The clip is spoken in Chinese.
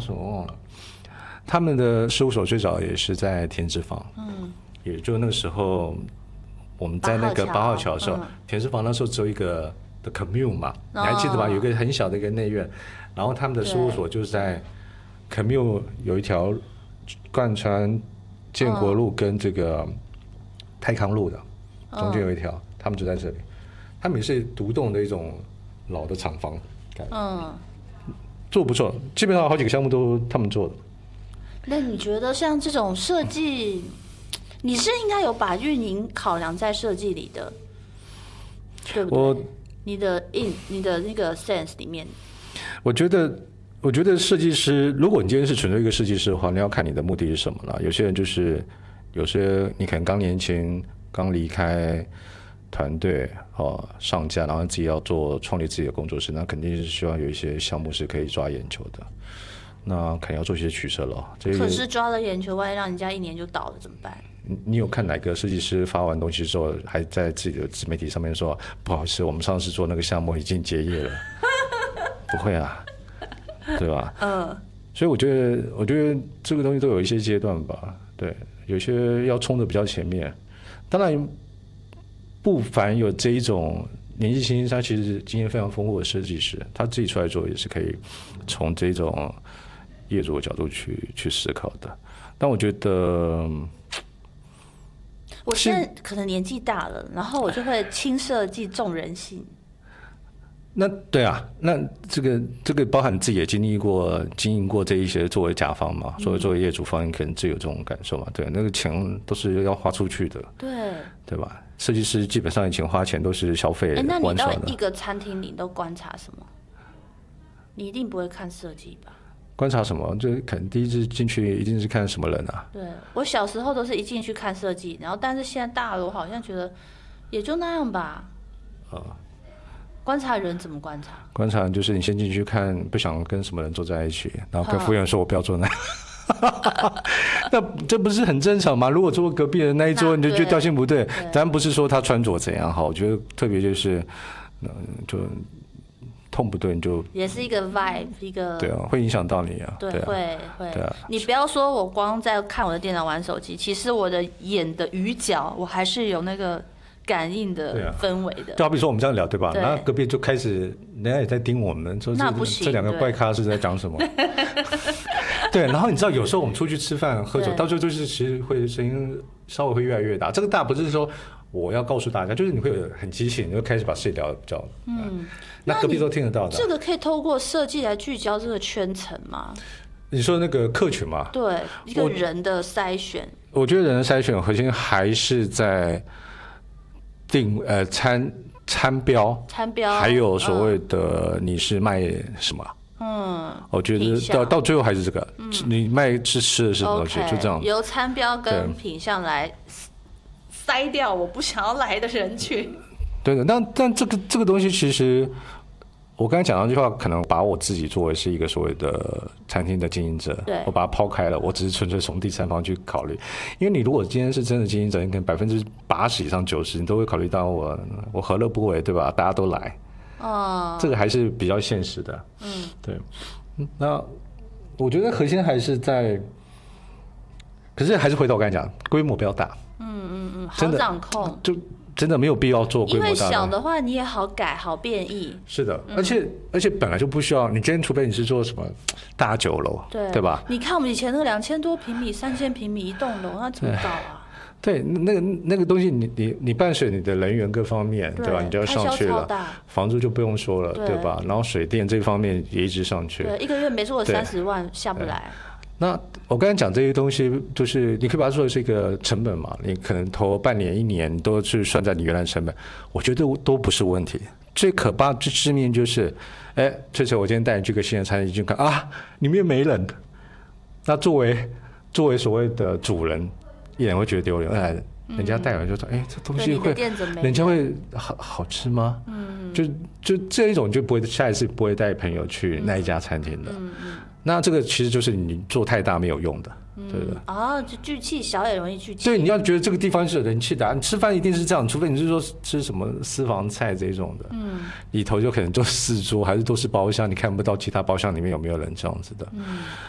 什么忘了。他们的事务所最早也是在田子坊，也就那个时候我们在那个8号桥的时候，田子坊那时候只有一个的 commune 嘛，你还记得吧？有一个很小的一个内院，然后他们的事务所就是在 commune 有一条贯穿建国路跟这个泰康路的中间有一条，他们就在这里。他们也是独栋的一种老的厂房，做不错，基本上好几个项目都他们做的。 那你觉得像这种设计，你是应该有把运营考量在设计里的，对不对？你的那个 sense 里面， 我觉得设计师，如果你今天是纯粹一个设计师的话，你要看你的目的是什么了。有些人就是有些你可能刚年轻，刚离开团队上架，然后自己要创立自己的工作室，那肯定是希望有一些项目是可以抓眼球的。那肯定要做一些取舍了。 可是抓了眼球，万一让人家1年就倒了怎么办？ 你有看哪个设计师发完东西之后，还在自己的自媒体上面说不好意思，我们上次做那个项目已经结业了？不会啊，对吧？所以我觉得这个东西都有一些阶段吧。对，有些要冲得比较前面，当然不凡有这一种年纪轻，他其实经验非常丰富的设计师，他自己出来做也是可以从这种业主的角度去思考的。但我觉得我现在可能年纪大了，然后我就会轻设计重人性。 那对啊，那这个包含自己也经营过这一些作为甲方嘛，作为业主方，你可能自己有这种感受嘛。对，那个钱都是要花出去的，对吧？设计师基本上以前花钱都是消费完成的。 那你到一个餐厅里都观察什么？你一定不会看设计吧？ 观察什么？就可能第一次进去一定是看什么人啊？ 对，我小时候都是一进去看设计，然后但是现在大了，我好像觉得也就那样吧。观察人怎么观察？ 观察就是你先进去看，不想跟什么人坐在一起，然后跟服务员说我不要坐那。那这不是很正常吗？如果坐隔壁的那一桌，你就觉得调性不对。当然不是说他穿着怎样好，我觉得特别就是，就痛不对你就也是一个 vibe， 一个对啊，会影响到你啊。 对， 会对啊。你不要说我光在看我的电脑玩手机，其实我的眼的余角，我还是有那个感应的氛围的。 就好比说我们这样聊对吧？然后隔壁就开始人家也在盯我们，说这两个怪咖是在讲什么？对，然后你知道有时候我们出去吃饭喝酒，到最后就是其实会声音稍微会越来越大。这个大不是说我要告诉大家，就是你会有很激情，你就开始把事情聊得比较那隔壁都听得到的。 这个可以透过设计来聚焦这个圈层吗？ 你说那个客群嘛？ 对，一个人的筛选。 我觉得人的筛选核心还是在餐标，还有所谓的你是卖什么？我觉得到最后还是这个，你卖吃的是什么东西，就这样。 由餐标跟品项来筛掉我不想要来的人群。 对的，但这个东西其实，我刚才讲那句话，可能把我自己作为是一个所谓的餐厅的经营者，我把它抛开了，我只是纯粹从第三方去考虑。因为你如果今天是真的经营者，你可能80%以上90%你都会考虑到我何乐不为，对吧？大家都来。这个还是比较现实的。对。那我觉得核心还是在，可是还是回到我刚才讲，规模不要大。 好掌控。 就真的没有必要做规模大的。 因为小的话你也好改好变异。 是的，而且本来就不需要。你今天除非你是做什么大酒楼，对吧？ 你看我们以前那个2000多平米、3000平米一栋楼，那怎么搞啊？ 对，那个东西你伴随你的人员各方面，对吧？你就要上去了，房租就不用说了，对吧？然后水电这方面也一直上去。 对，一个月没做30万下不来。 那我刚才讲这些东西，就是你可以把它说的是一个成本嘛，你可能投半年、1年都去算在你原来的成本，我觉得都不是问题。最可怕、最致命就是，翠翠，我今天带你去个新的餐厅去看啊，里面没人。那作为所谓的主人，一人会觉得丢脸，人家带来就说，这东西会，人家会好吃吗？就这一种就不会下一次不会带朋友去那一家餐厅的。那这个其实就是你做太大没有用的，对不对？ 就聚气小也容易聚气。 对，你要觉得这个地方是有人气的，你吃饭一定是这样，除非你是说吃什么私房菜这种的，里头就可能就4桌，还是都是包厢，你看不到其他包厢里面有没有人这样子的。